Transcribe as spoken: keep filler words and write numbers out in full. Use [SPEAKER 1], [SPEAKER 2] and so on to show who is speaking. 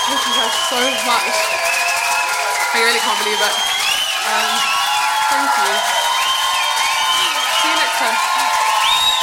[SPEAKER 1] Thank you guys so much. I really can't believe it. Um, thank you.